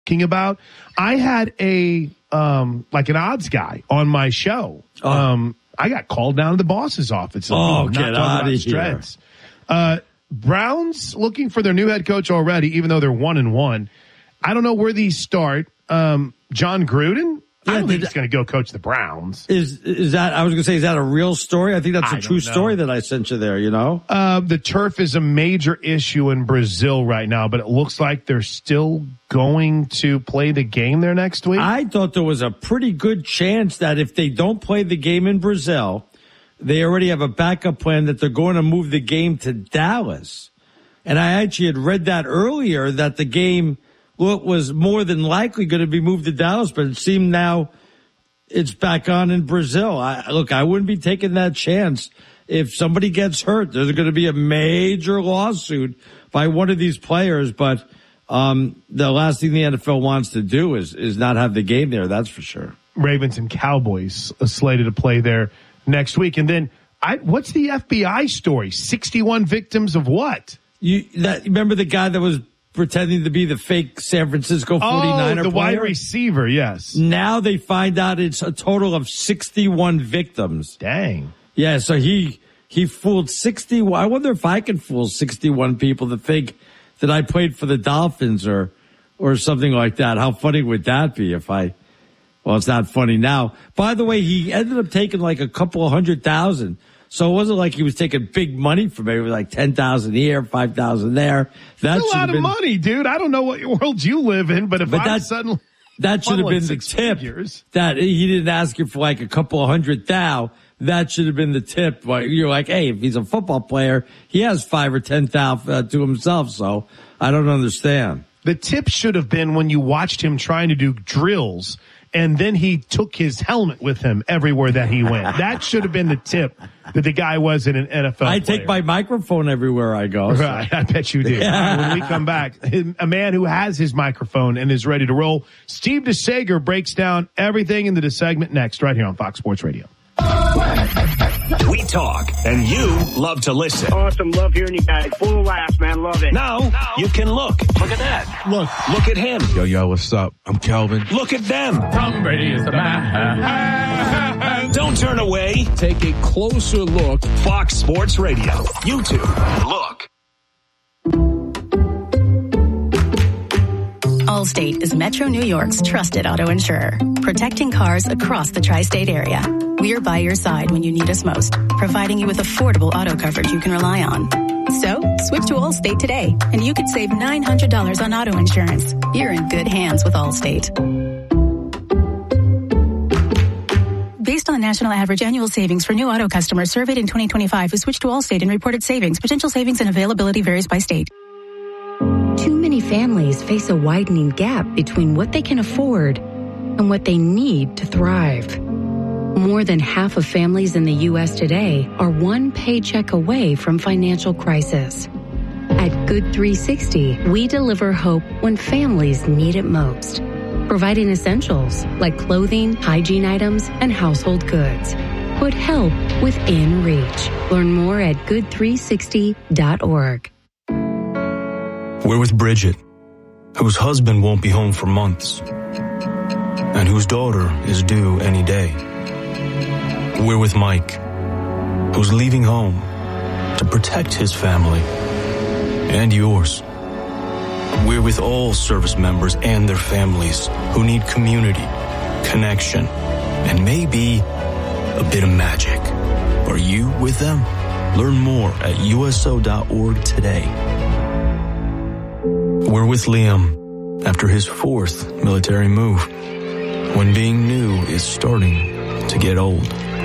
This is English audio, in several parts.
about. I had an odds guy on my show. I got called down to the boss's office. Get out of here. Browns looking for their new head coach already, even though they're 1-1. I don't know where these start. John Gruden? I don't think he's going to go coach the Browns. Is that, I was going to say, is that a real story? I think that's a true story that I sent you there, you know? The turf is a major issue in Brazil right now, but it looks like they're still going to play the game there next week. I thought there was a pretty good chance that if they don't play the game in Brazil, they already have a backup plan that they're going to move the game to Dallas. And I actually had read that earlier, that the game was more than likely going to be moved to Dallas, but it seemed now it's back on in Brazil. I wouldn't be taking that chance. If somebody gets hurt, there's going to be a major lawsuit by one of these players. But the last thing the NFL wants to do is not have the game there. That's for sure. Ravens and Cowboys slated to play there next week. And then what's the FBI story? 61 victims of what? Remember the guy that was pretending to be the fake San Francisco 49er the player? wide receiver, yes. Now they find out it's a total of 61 victims. Dang. Yeah, so he fooled 61. I wonder if I can fool 61 people to think that I played for the Dolphins or something like that. How funny would that be well, it's not funny now. By the way, he ended up taking like a couple of $100,000. So it wasn't like he was taking big money from me. It was like $10,000 here, $5,000 there. That's a lot of money, dude. I don't know what world you live in, but that should have been the tip. That he didn't ask you for like a couple of $100,000. That should have been the tip. You're like, hey, if he's a football player, he has $5,000 or $10,000 to himself. So I don't understand. The tip should have been when you watched him trying to do drills, and then he took his helmet with him everywhere that he went. That should have been the tip that the guy wasn't an NFL player. I take my microphone everywhere I go. Right, so. I bet you do. Yeah. When we come back, a man who has his microphone and is ready to roll, Steve DeSager breaks down everything in the segment next, right here on Fox Sports Radio. We talk, and you love to listen. Awesome. Love hearing you guys. Full of laughs, man. Love it. Now, you can look. Look at that. Look at him. Yo, what's up? I'm Kelvin. Look at them. Tom Brady is the man. Don't turn away. Take a closer look. Fox Sports Radio. YouTube. Look. Allstate is Metro New York's trusted auto insurer, protecting cars across the tri-state area. We are by your side when you need us most, providing you with affordable auto coverage you can rely on. So, switch to Allstate today, and you could save $900 on auto insurance. You're in good hands with Allstate. Based on the national average annual savings for new auto customers surveyed in 2025 who switched to Allstate and reported savings, potential savings and availability varies by state. Too many families face a widening gap between what they can afford and what they need to thrive. More than half of families in the U.S. today are one paycheck away from financial crisis. At Good 360, we deliver hope when families need it most, providing essentials like clothing, hygiene items, and household goods. Put help within reach. Learn more at good360.org. We're with Bridget, whose husband won't be home for months, and whose daughter is due any day. We're with Mike, who's leaving home to protect his family and yours. We're with all service members and their families who need community, connection, and maybe a bit of magic. Are you with them? Learn more at USO.org today. We're with Liam after his 4th military move, when being new is starting to get old.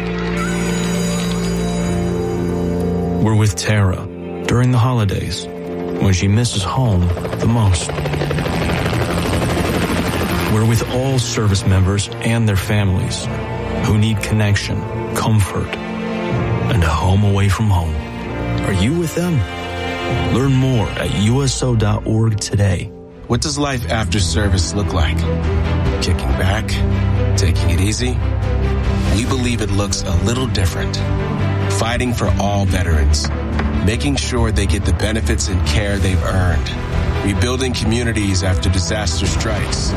We're with Tara during the holidays, when she misses home the most. We're with all service members and their families who need connection, comfort, and a home away from home. Are you with them? Learn more at USO.org today. What does life after service look like? Kicking back? Taking it easy? We believe it looks a little different. Fighting for all veterans. Making sure they get the benefits and care they've earned. rebuilding communities after disaster strikes,